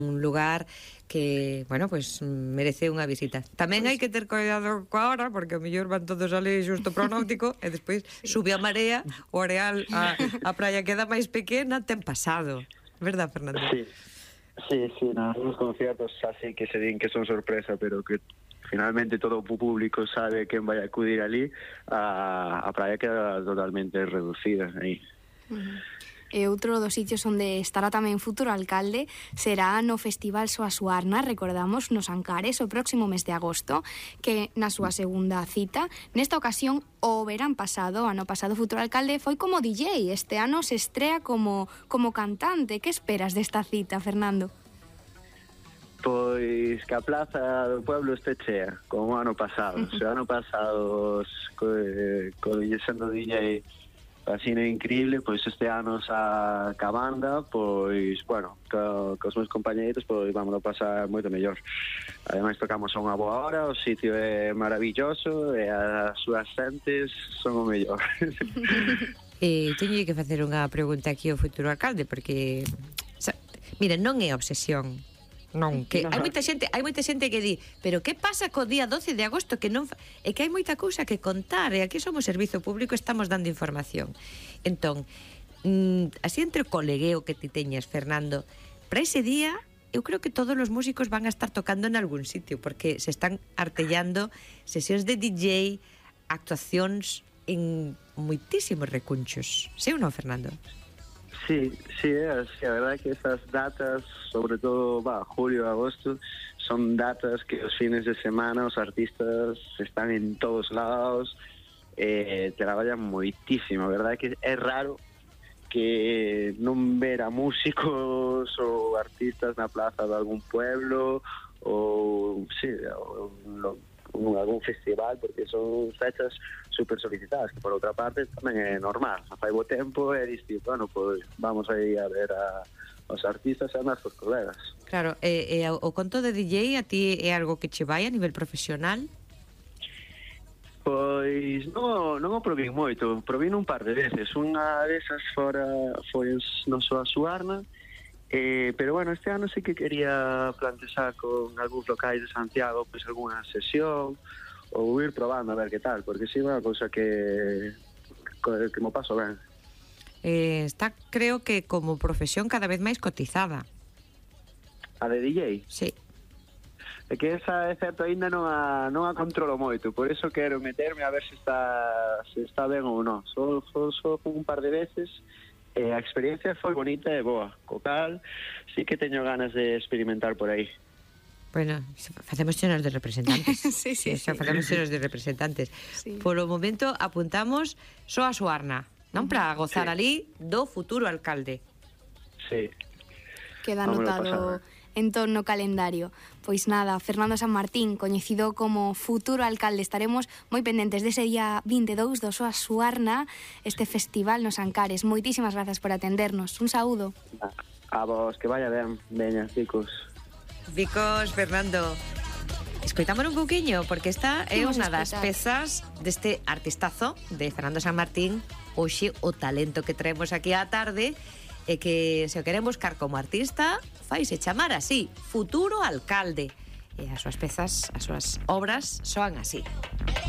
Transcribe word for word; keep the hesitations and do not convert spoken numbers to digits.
un lugar que, bueno, pues merece unha visita. Tamén hai que ter cuidado coa hora, porque o mellor van todos ali xusto para o náutico e despois sí. sube a marea, o areal, a, a praia queda máis pequena, ten pasado. Verdad, Fernando? Sí, sí, sí, nos conciertos así que se din que son sorpresa, pero que finalmente todo o público sabe quen vai acudir ali, a, a praia queda totalmente reducida aí. Uh-huh. E outro dos sitios onde estará tamén futuro alcalde será no Festival Soa Suarna, recordamos, nos Ancares, o próximo mes de agosto, que na súa segunda cita. Nesta ocasión, o verán pasado, ano pasado, futuro alcalde foi como D J, este ano se estrea como, como cantante. Que esperas desta cita, Fernando? Pois que a plaza do pueblo este chea, como o ano pasado. Se o ano pasado co, co, sendo D J así é increíble, pois este ano xa ca banda, pois, bueno, co, cos meus compañeiros, pois vamos a pasar moito mellor. Ademais tocamos a unha boa hora, o sitio é maravilloso e as súas xentes son o mellor. eh, teño que facer unha pregunta aquí ao futuro alcalde, porque, xa, mira, non é obsesión. Non, que hai moita xente, hai moita xente que di, pero que pasa co día doce de agosto que non fa... é que hai moita cousa que contar, e aquí somos servizo público, estamos dando información. Entón, mmm, así entre o colegueo que ti teñas, Fernando, para ese día eu creo que todos os músicos van a estar tocando en algún sitio, porque se están artellando sesións de D J, actuacións en moitísimos recunchos. Sí ou non, Fernando? Sí, sí, é así. A verdade é que esas datas, sobre todo, va, julio, agosto, son datas que os fines de semana os artistas están en todos lados, eh, traballan moitísimo. A verdade é que é raro que non ver a músicos ou artistas na plaza de algún pueblo ou, sí, ou, ou algún festival, porque son fechas super solicitadas, que por outra parte tamén é normal. Fai bo tempo é distinto, bueno, pois vamos aí a ver a, os artistas e a nossos colegas. Claro, e, e o conto de D J a ti é algo que che vai a nivel profesional? Pois non, non o probín moito, probín un par de veces. Unha desas fora foi no Soa Suarna, eh, pero bueno, este ano sí que quería plantexar con algúns locais de Santiago pois algunha sesión, ou ir probando a ver que tal, porque si é unha cousa que que mo paso ben. Eh, está, creo que como profesión cada vez máis cotizada. A de D J? Sí. É que esa, é certo, ainda non a, non a controlo moito, por eso quero meterme a ver se está se está ben ou non. Só, só, só un par de veces, e a experiencia foi bonita e boa. Co cal, sí que teño ganas de experimentar por aí. Bueno, facemos chenos de representantes. sí, sí, sí. Facemos chenos de representantes. Sí. Por o momento apuntamos Soa Suarna, non? Para gozar sí. ali do futuro alcalde. Sí. Queda anotado en torno ao calendario. Pois nada, Fernando San Martín, coñecido como futuro alcalde, estaremos moi pendentes dese día vinte e dous do Soa Suarna, este festival nos Ancares. Moitísimas grazas por atendernos. Un saúdo. A vos, que vaya ben. Veña, chicos. Vicos, Fernando, escoitamos un pouquiño, porque esta é unha das pezas deste artistazo de Fernando San Martín. Hoxe o talento que traemos aquí á tarde, e que se o queren buscar como artista, faise chamar así, futuro alcalde, e as súas pezas, as súas obras soan así.